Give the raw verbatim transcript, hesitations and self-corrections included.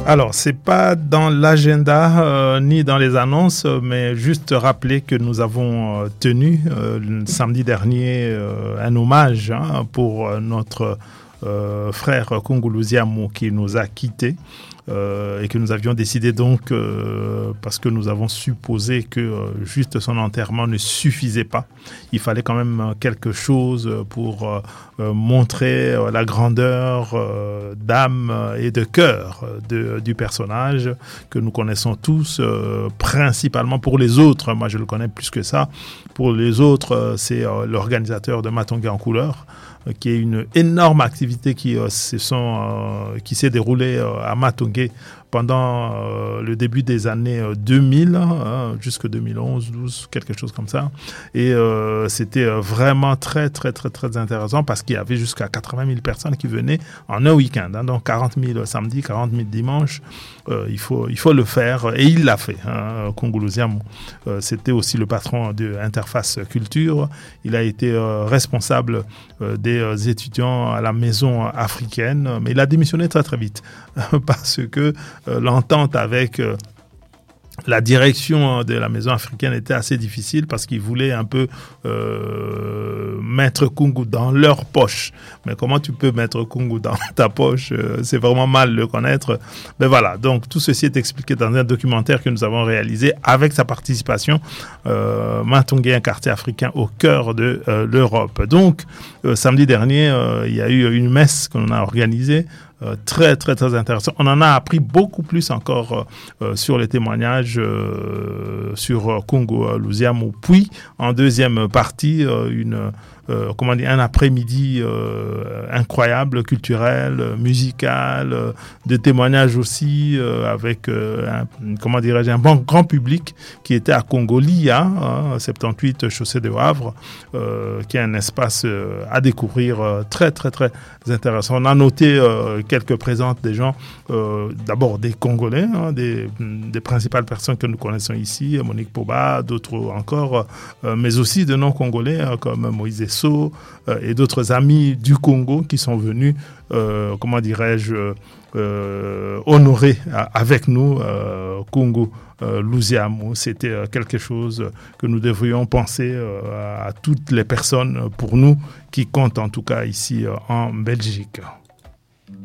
Alors, c'est pas dans l'agenda euh, ni dans les annonces, mais juste rappeler que nous avons euh, tenu euh, le samedi dernier euh, un hommage hein, pour euh, notre euh, frère Kungu Luziamu qui nous a quittés. Euh, et que nous avions décidé donc, euh, parce que nous avons supposé que euh, juste son enterrement ne suffisait pas. Il fallait quand même quelque chose pour euh, euh, montrer euh, la grandeur euh, d'âme et de cœur de, du personnage que nous connaissons tous, euh, principalement pour les autres. Moi, je le connais plus que ça. Pour les autres, euh, c'est euh, l'organisateur de Matongé en couleur, qui est une énorme activité qui, euh, se sont, euh, qui s'est déroulée euh, à Matongé pendant euh, le début des années euh, deux mille, hein, jusque deux mille onze, douze, quelque chose comme ça. Et euh, c'était euh, vraiment très, très, très, très intéressant parce qu'il y avait jusqu'à quatre-vingt mille personnes qui venaient en un week-end. Hein, donc quarante mille samedi, quarante mille dimanche. Euh, il, faut, il faut le faire. Et il l'a fait, hein, Kungu Luziamu. Euh, c'était aussi le patron de Interface Culture. Il a été euh, responsable euh, des euh, étudiants à la maison africaine. Mais il a démissionné très, très vite parce que Euh, l'entente avec euh, la direction de la maison africaine était assez difficile parce qu'ils voulaient un peu euh, mettre Kungu dans leur poche. Mais comment tu peux mettre Kungu dans ta poche? euh, C'est vraiment mal le connaître. Mais voilà, donc tout ceci est expliqué dans un documentaire que nous avons réalisé avec sa participation. Euh, Matongé, un quartier africain au cœur de euh, l'Europe. Donc, euh, samedi dernier, euh, il y a eu une messe qu'on a organisée. Euh, très, très, très intéressant. On en a appris beaucoup plus encore euh, sur les témoignages euh, sur euh, Kungu Luziamu. Puis, en deuxième partie, euh, une, euh, comment dire, un après-midi euh, incroyable, culturel, musical, euh, de témoignages aussi euh, avec, euh, un, comment dirais-je, un bon grand public qui était à Congolia, hein, soixante-dix-huit chaussée de Havre, euh, qui est un espace euh, à découvrir euh, très, très, très intéressant. On a noté euh, quelques présences des gens, euh, d'abord des Congolais, hein, des, des principales personnes que nous connaissons ici, Monique Poba, d'autres encore, euh, mais aussi de non-Congolais hein, comme Moïse Esso euh, et d'autres amis du Congo qui sont venus, euh, comment dirais-je, euh, honorer avec nous euh, Kungu euh, Luziamu. C'était euh, quelque chose que nous devrions penser euh, à toutes les personnes pour nous qui comptent en tout cas ici euh, en Belgique.